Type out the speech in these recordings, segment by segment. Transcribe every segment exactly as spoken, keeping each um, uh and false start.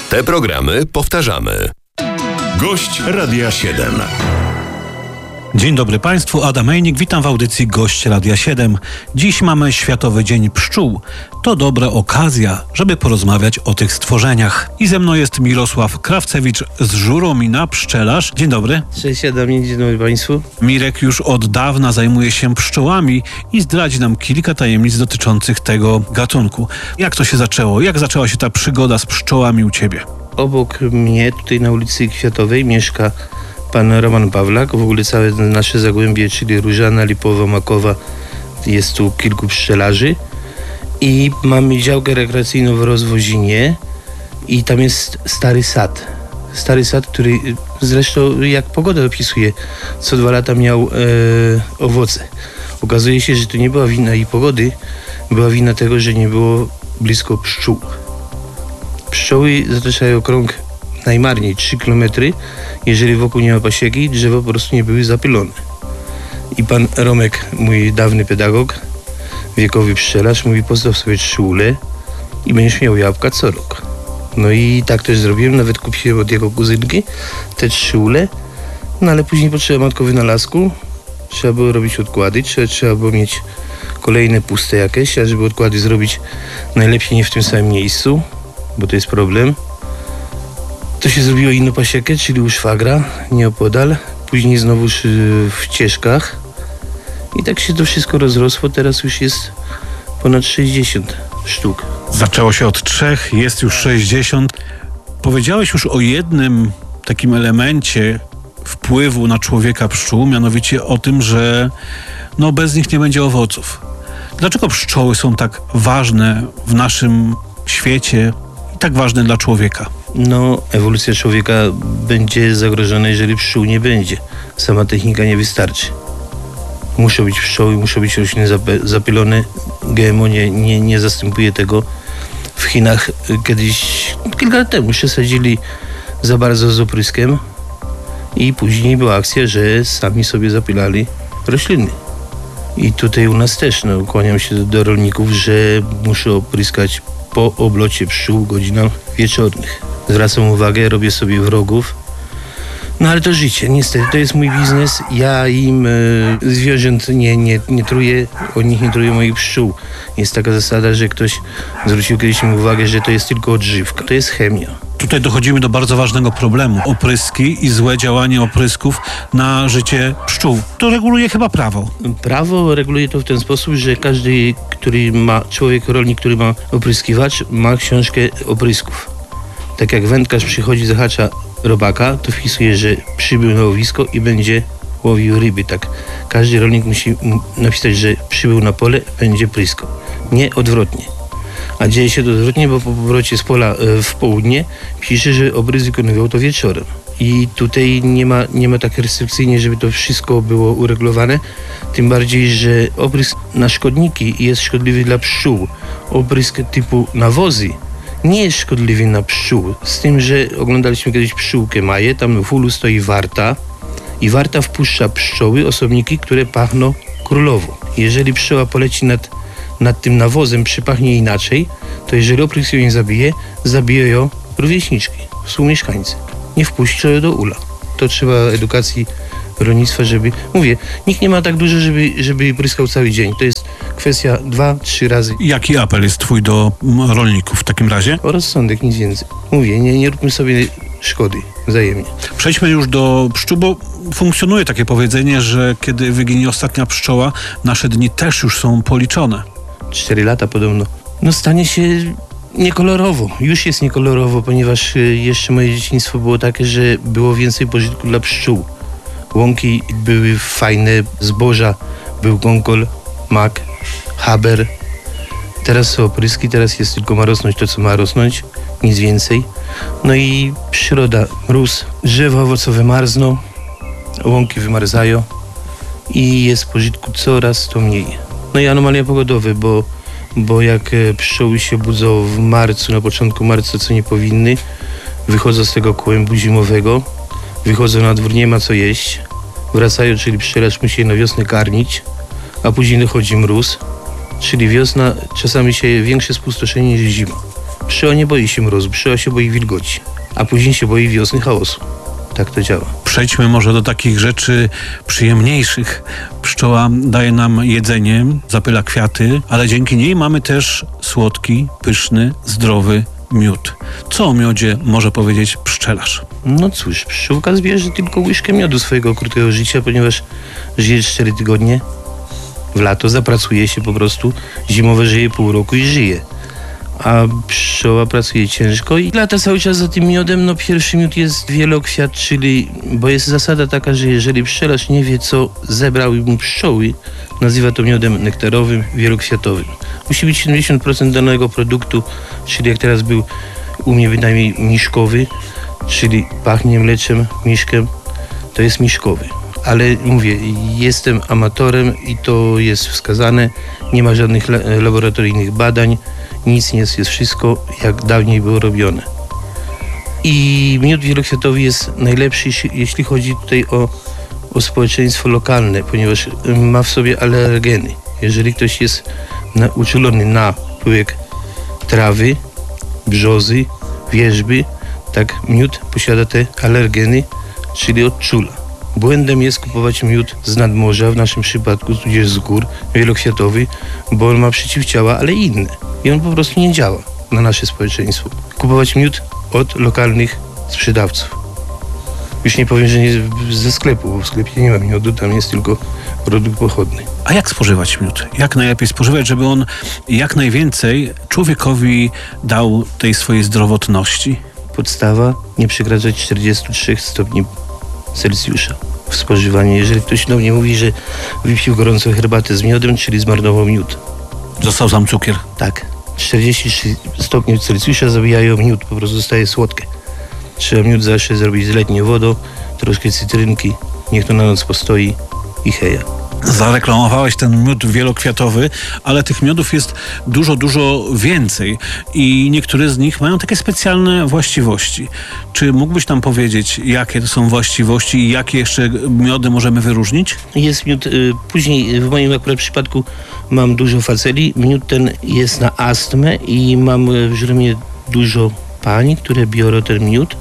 Te programy powtarzamy. Gość Radia siedem. Dzień dobry Państwu, Adam Ejnik, witam w audycji Gość Radia siedem. Dziś mamy Światowy Dzień Pszczół. To dobra okazja, żeby porozmawiać o tych stworzeniach. I ze mną jest Mirosław Krawcewicz z Żuromina, pszczelarz. Dzień dobry. Cześć Adamie, dzień dobry Państwu. Mirek już od dawna zajmuje się pszczołami i zdradzi nam kilka tajemnic dotyczących tego gatunku. Jak to się zaczęło? Jak zaczęła się ta przygoda z pszczołami u Ciebie? Obok mnie, tutaj na ulicy Kwiatowej, mieszka pan Roman Pawlak. W ogóle całe nasze Zagłębie, czyli Różana, Lipowa, Makowa, jest tu kilku pszczelarzy. I mamy działkę rekreacyjną w Rozwozinie i tam jest stary sad. Stary sad, który zresztą jak pogoda opisuje, co dwa lata miał e, owoce. Okazuje się, że to nie była wina i pogody, była wina tego, że nie było blisko pszczół. Pszczoły zataczają krąg najmarniej trzy kilometry. Jeżeli wokół nie ma pasieki, drzewa po prostu nie były zapylone. I pan Romek, mój dawny pedagog, wiekowy pszczelarz, mówi: postaw sobie trzy ule i będziesz miał jabłka co rok. No i tak też zrobiłem, nawet kupiłem od jego kuzynki te trzy ule, no ale później potrzeba matko wynalazku, trzeba było robić odkłady, trzeba, trzeba było mieć kolejne puste jakieś, a żeby odkłady zrobić, najlepiej nie w tym samym miejscu, bo to jest problem. To się zrobiło inną pasiekę, czyli u szwagra, nieopodal, później znowu w Cieszkach i tak się to wszystko rozrosło, teraz już jest ponad sześćdziesiąt sztuk. Zaczęło się od trzech, jest już sześćdziesiąt. Powiedziałeś już o jednym takim elemencie wpływu na człowieka pszczół, mianowicie o tym, że no bez nich nie będzie owoców. Dlaczego pszczoły są tak ważne w naszym świecie i tak ważne dla człowieka? No, ewolucja człowieka będzie zagrożona, jeżeli pszczół nie będzie. Sama technika nie wystarczy. Muszą być pszczoły, muszą być rośliny zapylone. G M O nie, nie, nie zastępuje tego. W Chinach kiedyś, kilka lat temu, przesadzili za bardzo z opryskiem i później była akcja, że sami sobie zapylali rośliny. I tutaj u nas też, no, kłaniam się do, do rolników, że muszę opryskać po oblocie pszczół w godzinach wieczornych. Zwracam uwagę, robię sobie wrogów. No ale to życie, niestety, to jest mój biznes. Ja im y, zwierząt nie, nie, nie truję, od nich nie truję moich pszczół. Jest taka zasada, że ktoś zwrócił kiedyś mi uwagę, że to jest tylko odżywka. To jest chemia. Tutaj dochodzimy do bardzo ważnego problemu. Opryski i złe działanie oprysków na życie pszczół. To reguluje chyba prawo. Prawo reguluje to w ten sposób, że każdy, który ma, człowiek, rolnik, który ma opryskiwacz, ma książkę oprysków. Tak jak wędkarz przychodzi, zahacza robaka, to wpisuje, że przybył na łowisko i będzie łowił ryby. Tak, każdy rolnik musi napisać, że przybył na pole, będzie pryskał. Nie odwrotnie. A dzieje się to odwrotnie, bo po powrocie z pola w południe pisze, że obrys wykonywał to wieczorem. I tutaj nie ma, nie ma tak restrykcyjnie, żeby to wszystko było uregulowane. Tym bardziej, że oprysk na szkodniki jest szkodliwy dla pszczół. Oprysk typu nawozy nie jest szkodliwy na pszczół. Z tym, że oglądaliśmy kiedyś pszczółkę Maję, tam w ulu stoi warta i warta wpuszcza pszczoły, osobniki, które pachną królowo. Jeżeli pszczoła poleci nad, nad tym nawozem, przypachnie inaczej, to jeżeli oprysk ją nie zabije, zabije ją rówieśniczki, współmieszkańcy. Nie wpuszcza ją do ula. To trzeba edukacji rolnictwa, żeby... Mówię, nikt nie ma tak dużo, żeby, żeby pryskał cały dzień. To jest kwestia dwa, trzy razy. Jaki apel jest twój do rolników w takim razie? O rozsądek, nic więcej. Mówię, nie, nie róbmy sobie szkody wzajemnie. Przejdźmy już do pszczół, bo funkcjonuje takie powiedzenie, że kiedy wyginie ostatnia pszczoła, nasze dni też już są policzone. Cztery lata podobno. No stanie się niekolorowo. Już jest niekolorowo, ponieważ jeszcze moje dzieciństwo było takie, że było więcej pożytku dla pszczół. Łąki były fajne, zboża, był gąkol, mak, haber. Teraz są opryski, teraz jest tylko ma rosnąć to, co ma rosnąć, nic więcej. No i przyroda, mróz, drzewa owocowe marzną, łąki wymarzają i jest pożytku coraz to mniej. No i anomalia pogodowe, bo, bo jak pszczoły się budzą w marcu, na początku marca, co nie powinny, wychodzą z tego kłębu zimowego, wychodzą na dwór, nie ma co jeść, wracają, czyli pszczelarz musi je na wiosnę karmić, a później dochodzi mróz, czyli wiosna, czasami się większe spustoszenie niż zima. Pszczoła nie boi się mrozu, pszczoła się boi wilgoci, a później się boi wiosny, chaosu. Tak to działa. Przejdźmy może do takich rzeczy przyjemniejszych. Pszczoła daje nam jedzenie, zapyla kwiaty, ale dzięki niej mamy też słodki, pyszny, zdrowy miód. Co o miodzie może powiedzieć pszczelarz? No cóż, pszczółka zbierze tylko łyżkę miodu swojego krótkiego życia, ponieważ żyje cztery tygodnie. W lato zapracuje się po prostu, zimowe żyje pół roku i żyje. A pszczoła pracuje ciężko i lata cały czas za tym miodem. No pierwszy miód jest wielokwiat, czyli, bo jest zasada taka, że jeżeli pszczelarz nie wie, co zebrały mu pszczoły, nazywa to miodem nektarowym, wielokwiatowym. Musi być siedemdziesiąt procent danego produktu, czyli jak teraz był u mnie bynajmniej miszkowy, czyli pachnie mleczem, miszkiem, to jest miszkowy. Ale mówię, jestem amatorem i to jest wskazane, nie ma żadnych laboratoryjnych badań, nic nie jest, jest wszystko jak dawniej było robione. I miód wielokwiatowy jest najlepszy, jeśli chodzi tutaj o, o społeczeństwo lokalne, ponieważ ma w sobie alergeny. Jeżeli ktoś jest na, uczulony na pyłek trawy, brzozy, wierzby, tak miód posiada te alergeny, czyli odczula. Błędem jest kupować miód z nadmorza, w naszym przypadku tudzież z gór, wielokwiatowy, bo on ma przeciwciała, ale inne. I on po prostu nie działa na nasze społeczeństwo. Kupować miód od lokalnych sprzedawców. Już nie powiem, że nie ze sklepu, bo w sklepie nie ma miodu, tam jest tylko produkt pochodny. A jak spożywać miód? Jak najlepiej spożywać, żeby on jak najwięcej człowiekowi dał tej swojej zdrowotności? Podstawa, nie przekraczać czterdzieści trzy stopni Celsjusza w spożywaniu. Jeżeli ktoś do mnie mówi, że wypił gorącą herbatę z miodem, czyli zmarnował miód. Został sam cukier. Tak. czterdzieści trzy stopni Celsjusza zabijają miód, po prostu zostaje słodkie. Trzeba miód zawsze zrobić z letnią wodą, troszkę cytrynki, niech to na noc postoi i heja. Zareklamowałeś ten miód wielokwiatowy, ale tych miodów jest dużo, dużo więcej i niektóre z nich mają takie specjalne właściwości. Czy mógłbyś nam powiedzieć, jakie to są właściwości i jakie jeszcze miody możemy wyróżnić? Jest miód, y, później w moim akurat przypadku mam dużo faceli. Miód ten jest na astmę i mam w źródle dużo pań, które biorą ten miód.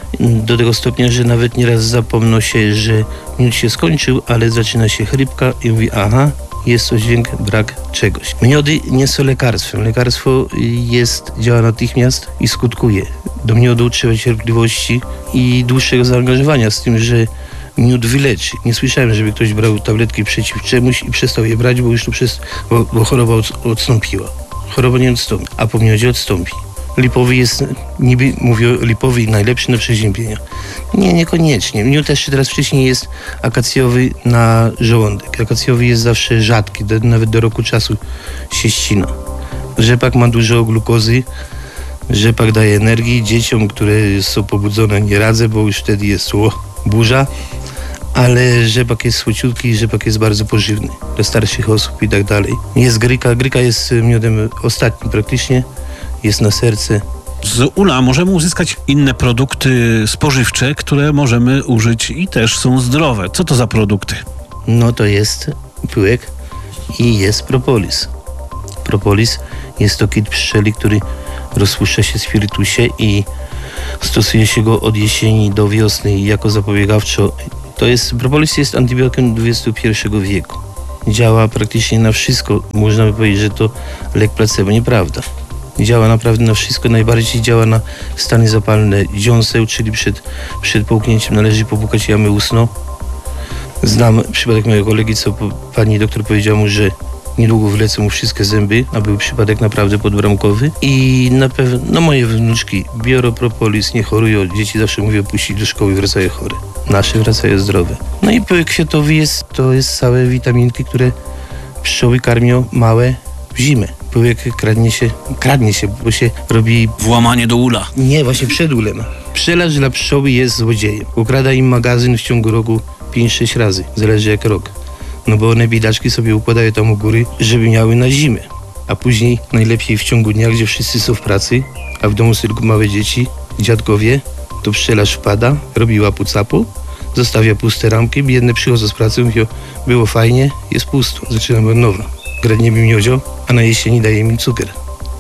Do tego stopnia, że nawet nieraz zapomną się, że miód się skończył, ale zaczyna się chrypka i mówi, aha, jest coś dźwięk, brak czegoś. Miody nie są lekarstwem. Lekarstwo jest, działa natychmiast i skutkuje. Do miodu trzeba cierpliwości i dłuższego zaangażowania, z tym, że miód wyleczy. Nie słyszałem, żeby ktoś brał tabletki przeciw czemuś i przestał je brać, bo już to przez, bo, bo choroba od, odstąpiła. Choroba nie odstąpi, a po miodzie odstąpi. Lipowy jest, niby mówię lipowy najlepszy na przeziębienia. Nie, niekoniecznie. Miód też teraz wcześniej jest akacjowy na żołądek. Akacjowy jest zawsze rzadki, do, nawet do roku czasu się ścina. Rzepak ma dużo glukozy, rzepak daje energii dzieciom, które są pobudzone, nie radzę, bo już wtedy jest o, burza, ale rzepak jest słociutki, rzepak jest bardzo pożywny dla starszych osób i tak dalej. Jest gryka, gryka jest miodem ostatnim praktycznie. Jest na serce. Z ula możemy uzyskać inne produkty spożywcze, które możemy użyć i też są zdrowe. Co to za produkty? No to jest pyłek i jest propolis. Propolis jest to kit pszczeli, który rozpuszcza się w spirytusie i stosuje się go od jesieni do wiosny jako zapobiegawczo. To jest, propolis jest antybiotykiem dwudziestego pierwszego wieku. Działa praktycznie na wszystko. Można by powiedzieć, że to lek placebo. Nieprawda. Działa naprawdę na wszystko, najbardziej działa na stany zapalne dziąseł, czyli przed, przed połknięciem należy popukać jamy ustną. Znam przypadek mojego kolegi, co pani doktor powiedziała mu, że niedługo wylecą mu wszystkie zęby, a był przypadek naprawdę podbramkowy. I na pewno, no moje wnuczki biorą propolis, nie chorują, dzieci zawsze mówią, puścić do szkoły, wracają chore. Nasze wracają zdrowe. No i pyłek kwiatowy jest, to jest całe witaminki, które pszczoły karmią małe w zimę. Pyłek kradnie się, kradnie się, bo się robi... Włamanie do ula. Nie, właśnie przed ulem. Pszczelarz dla pszczoły jest złodziejem. Ukrada im magazyn w ciągu roku pięć sześć razy, zależy jak rok. No bo one biedaczki sobie układają tam u góry, żeby miały na zimę. A później najlepiej w ciągu dnia, gdzie wszyscy są w pracy, a w domu są tylko małe dzieci, dziadkowie, to pszczelarz wpada, robi łapu-capu, zostawia puste ramki, biedne przychodzą z pracy, mówią, było fajnie, jest pusto, zaczynamy od nowa. Gradniemy miodzio, a na jesieni daje im cukier.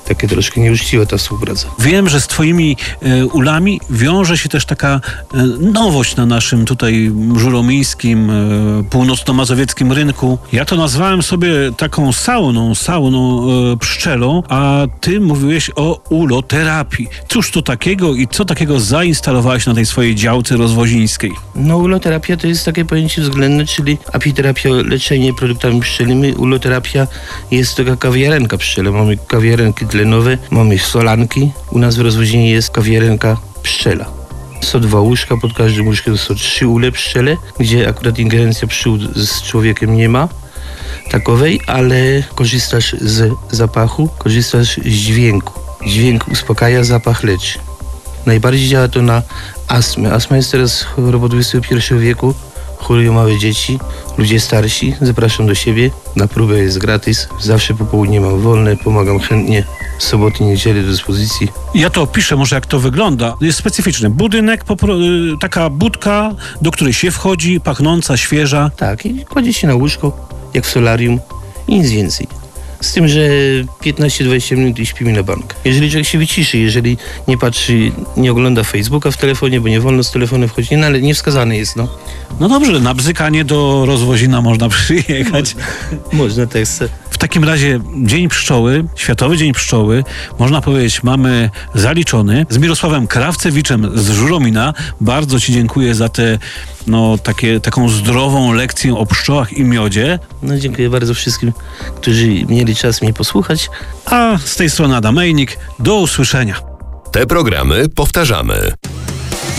takie troszkę nieuczciwa ta współpraca. Wiem, że z twoimi e, ulami wiąże się też taka e, nowość na naszym tutaj żuromińskim, e, północno-mazowieckim rynku. Ja to nazwałem sobie taką sauną, sauną e, pszczelą, a ty mówiłeś o uloterapii. Cóż to takiego i co takiego zainstalowałeś na tej swojej działce rozwozińskiej? No uloterapia to jest takie pojęcie względne, czyli apiterapia, leczenie produktami pszczelnymi. Uloterapia jest taka kawiarenka pszczele. Mamy kawiarenki tlenowe, mamy solanki. U nas w rozwozinie jest kawiarenka pszczela. Są dwa łóżka, pod każdym łóżkiem są trzy ule pszczele, gdzie akurat ingerencja pszczół z człowiekiem nie ma takowej, ale korzystasz z zapachu, korzystasz z dźwięku. Dźwięk uspokaja, zapach leczy. Najbardziej działa to na astmę. Astma jest teraz chorobą dwudziestego pierwszego wieku. Chorują małe dzieci, ludzie starsi. Zapraszam do siebie. Na próbę jest gratis. Zawsze po południu mam wolne. Pomagam chętnie. W soboty, niedzielę do dyspozycji. Ja to opiszę może, jak to wygląda. Jest specyficzny budynek, popro- taka budka, do której się wchodzi, pachnąca, świeża. Tak, i kładzie się na łóżko, jak w solarium i nic więcej. Z tym, że piętnaście do dwudziestu minut i śpimy na bank. Jeżeli człowiek się wyciszy, jeżeli nie patrzy, nie ogląda Facebooka w telefonie, bo nie wolno z telefonem wchodzić, no ale niewskazane jest, no. No dobrze, na bzykanie do rozwozina można przyjechać. Można też. W takim razie Dzień Pszczoły, Światowy Dzień Pszczoły, można powiedzieć, mamy zaliczony. Z Mirosławem Krawcewiczem z Żuromina bardzo ci dziękuję za tę no, takie, taką zdrową lekcję o pszczołach i miodzie. No dziękuję bardzo wszystkim, którzy mieli czas mnie posłuchać. A z tej strony Adam Ejnik, do usłyszenia. Te programy powtarzamy.